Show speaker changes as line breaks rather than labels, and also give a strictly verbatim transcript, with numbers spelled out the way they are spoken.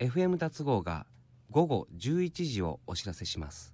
エフエム 脱合がごごじゅういちじをお知らせします。